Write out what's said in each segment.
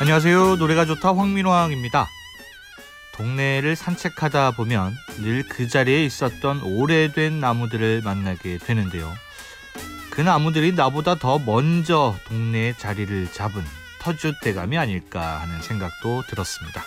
안녕하세요. 노래가 좋다 황민호왕입니다. 동네를 산책하다 보면 늘 그 자리에 있었던 오래된 나무들을 만나게 되는데요. 그 나무들이 나보다 더 먼저 동네의 자리를 잡은 터줏대감이 아닐까 하는 생각도 들었습니다.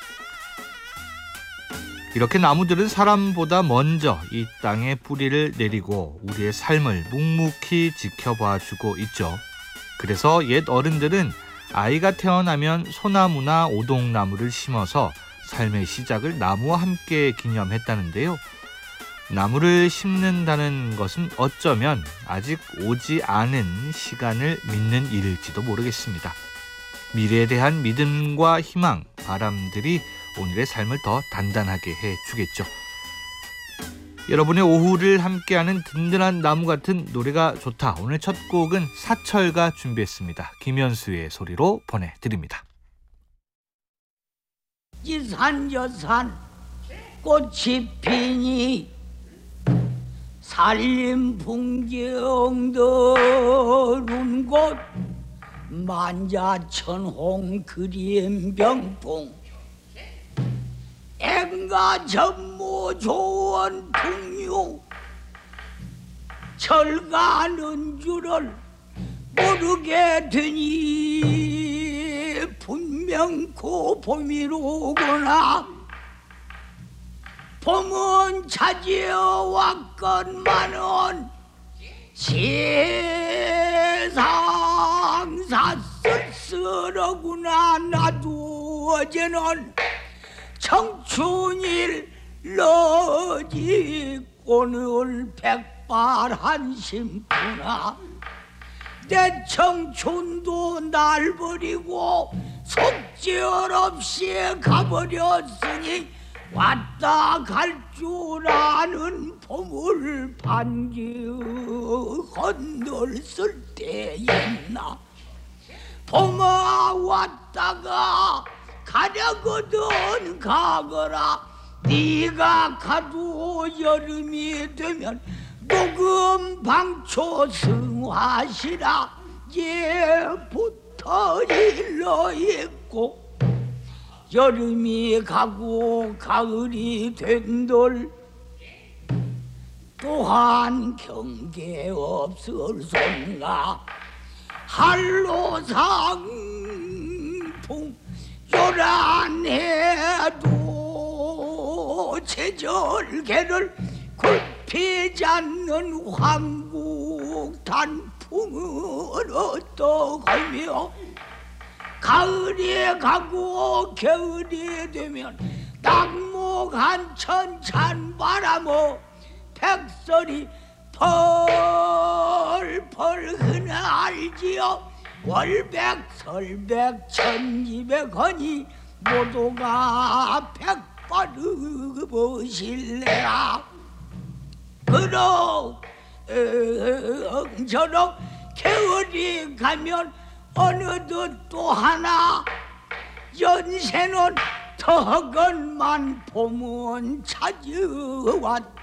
이렇게 나무들은 사람보다 먼저 이 땅에 뿌리를 내리고 우리의 삶을 묵묵히 지켜봐주고 있죠. 그래서 옛 어른들은 아이가 태어나면 소나무나 오동나무를 심어서 삶의 시작을 나무와 함께 기념했다는데요. 나무를 심는다는 것은 어쩌면 아직 오지 않은 시간을 믿는 일일지도 모르겠습니다. 미래에 대한 믿음과 희망, 바람들이 오늘의 삶을 더 단단하게 해주겠죠. 여러분의 오후를 함께하는 든든한 나무 같은 노래가 좋다. 오늘 첫 곡은 사철가 준비했습니다. 김현수의 소리로 보내드립니다. 이 산 저 산 꽃이 피니 산림 풍경 더운 곳 만자천홍 그림 병풍 앵가 전무 좋은 풍류 철가는 줄을 모르게 되니 분명 그 봄이로구나. 봄은 차지어왔건만은 세상사 쓸쓸하구나. 나도 어제는 청춘일 러지 오늘 백발한 심부나. 내 청춘도 날 버리고 속절없이 가버렸으니 왔다 갈 줄 아는 봄을 반기 건널쓸 때였나. 봄아 왔다가 가려거든 가거라. 네가 가도 여름이 되면 녹음 방초 승화시라. 예부터 일러있고 여름이 가고 가을이 된돌 또한 경계 없을 손가. 한로상풍 요란해도 제절개를 굴피지 않는 황국 단풍은 어떠하며 가을이 가고 겨울이 되면 낙목 한천 찬바람어 백설이 펄펄 흐날지어 월백 설백 천이백허니 모두가 백발으보실래라. 그럭저럭 겨울이 가면 어느덧 또 하나 연세는 더건만 봄은 찾아왔다.